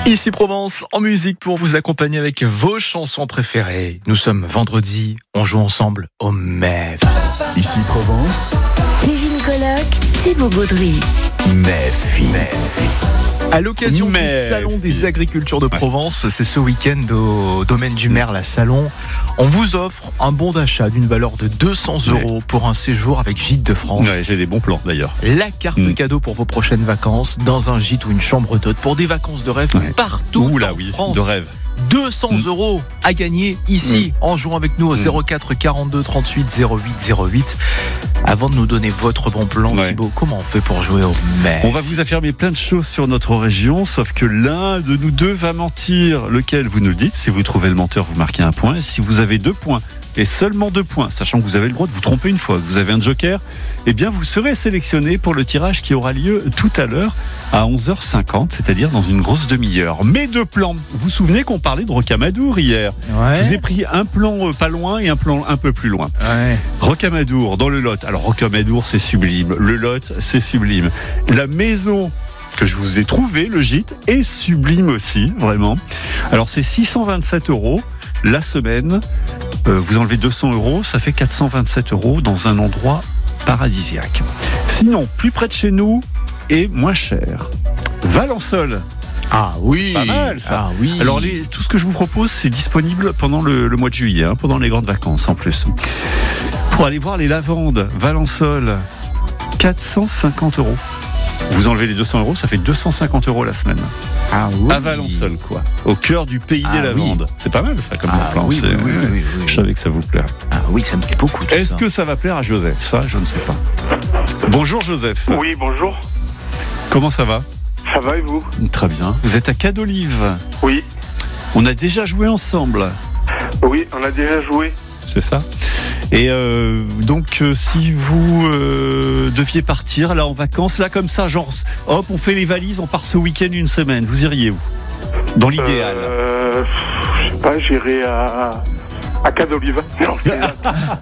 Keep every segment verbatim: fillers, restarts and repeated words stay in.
Ici Provence, en musique pour vous accompagner avec vos chansons préférées. Nous sommes vendredi, on joue ensemble au M E F. Ici Provence, Kevin Colloc, Thibaut Gaudry. M E F. À l'occasion M E F. du Salon des Agricultures de Provence, c'est ce week-end au domaine du Merle à Salon. On vous offre un bon d'achat d'une valeur de deux cents euros pour un séjour avec Gîtes de France. ouais, j'ai des bons plans d'ailleurs. La carte Mm. cadeau pour vos prochaines vacances dans un gîte ou une chambre d'hôte pour des vacances de rêve Ouais. partout Ouh là en oui, France. de rêve. deux cents Mm. euros à gagner ici en jouant avec nous au zéro quatre quarante-deux trente-huit zéro huit zéro huit. Avant de nous donner votre bon plan, Ouais. Thibaut, comment on fait pour jouer au M E F? On va vous affirmer plein de choses sur notre région, sauf que l'un de nous deux va mentir. Lequel, vous nous le dites. Si vous trouvez le menteur, vous marquez un point. Et si vous avez deux points, et seulement deux points, sachant que vous avez le droit de vous tromper une fois, que vous avez un joker, eh bien vous serez sélectionné pour le tirage qui aura lieu tout à l'heure à onze heures cinquante, c'est-à-dire dans une grosse demi-heure. Mais deux plans. Vous vous souvenez qu'on parlait de Rocamadour hier? Ouais. Je vous ai pris un plan euh, pas loin et un plan un peu plus loin. Ouais. Rocamadour dans le Lot. Alors Rocamadour, c'est sublime. Le Lot, c'est sublime. La maison que je vous ai trouvée, le gîte, est sublime aussi, vraiment. Alors c'est six cent vingt-sept euros la semaine. Euh, vous enlevez deux cents euros, ça fait quatre cent vingt-sept euros dans un endroit paradisiaque. Sinon, plus près de chez nous et moins cher. Valençol. Ah oui, Pas mal, ça. Ah oui. Alors les, tout ce que je vous propose, c'est disponible pendant le, le mois de juillet, hein, pendant les grandes vacances en plus. Pour aller voir les lavandes, Valençol, quatre cent cinquante euros. Vous enlevez les deux cents euros, ça fait deux cent cinquante euros la semaine. Ah oui. À Valençol, quoi. Au cœur du pays Ah des lavandes. C'est pas mal, ça, comme Ah plan. oui, C'est- oui, oui, oui, oui, oui. Je savais que ça vous plairait. Ah oui, ça me plaît beaucoup. tout Est-ce ça. que ça va plaire à Joseph? Ça, je ne sais pas. Bonjour, Joseph. Oui, bonjour. Comment ça va? Ça va et vous? Très bien. Vous êtes à Cadolive. Oui. On a déjà joué ensemble. Oui, on a déjà joué. C'est ça. Et euh, donc, euh, si vous euh, deviez partir là en vacances, là comme ça, genre, hop, on fait les valises, on part ce week-end une semaine. Vous iriez où? Dans l'idéal. Euh, je sais pas, j'irai à, à Cadolive. Non, je plaisante.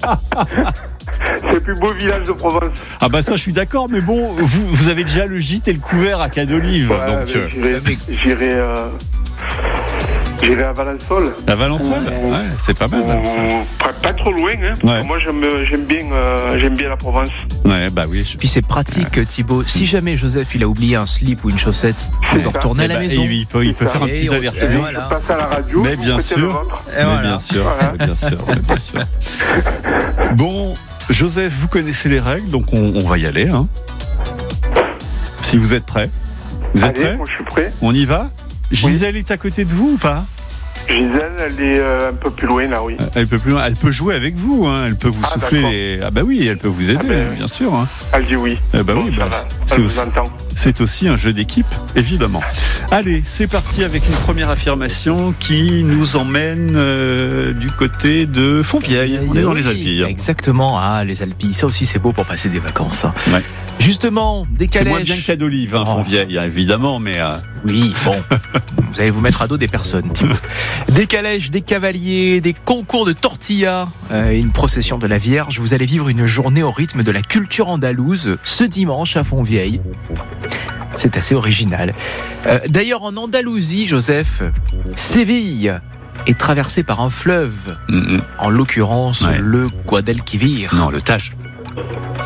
C'est le plus beau village de Provence. Ah bah ça, je suis d'accord, mais bon, vous, vous avez déjà le gîte et le couvert à Cadolive, Ouais, donc mais euh, j'irai, j'irai, euh, j'irai à Valençol. à Valençol, Ou- ouais, c'est pas mal. Ou- Valençol. pas, pas trop loin, hein, parce Ouais. que moi j'aime, j'aime bien, euh, j'aime bien la Provence. Ouais, bah oui. je- Puis c'est pratique, Thibaut. Si jamais Joseph il a oublié un slip ou une chaussette, il C'est peut ça. retourner à Eh la bah, maison. et oui, il peut, il peut C'est faire ça. un petit Et on- aller-retour. et Je voilà. passe à la radio. Mais vous bien faites sûr. le vôtre. Et Mais voilà. bien sûr, Voilà. mais bien sûr, mais bien sûr. Bon, Joseph, vous connaissez les règles, donc on, on va y aller. Hein. Si vous êtes prêts. Vous êtes Allez, prêts? moi je suis prêt. On y va? Gisèle est à côté de vous ou pas? Gisèle, elle est euh, un peu plus loin là, oui. Elle peut plus loin. Elle peut jouer avec vous. Hein. Elle peut vous Ah, souffler. d'accord. les- Ah bah oui, elle peut vous aider, Ah ben, bien sûr. Hein. Elle dit oui. Eh bah Bon, oui, ça bah, va. c'est Elle vous aussi, entend. c'est aussi un jeu d'équipe, évidemment. Allez, c'est parti avec une première affirmation qui nous emmène euh, du côté de Fontvieille. On est dans les Oui, Alpilles. Exactement. Ah, les Alpilles. Ça aussi, c'est beau pour passer des vacances. hein. Ouais. Justement, des C'est moins calèches. bien que Cadolive, hein, Oh. Fontvieille, évidemment, mais euh, Oui, bon. Vous allez vous mettre à dos des personnes, Thibaut. Des calèches, des cavaliers, des concours de tortillas, euh, une procession de la Vierge. Vous allez vivre une journée au rythme de la culture andalouse ce dimanche à Fontvieille. C'est assez original. Euh, D'ailleurs, en Andalousie, Joseph, Séville est traversée par un fleuve, mm, mm. en l'occurrence Ouais. le Guadalquivir. non, le Tage.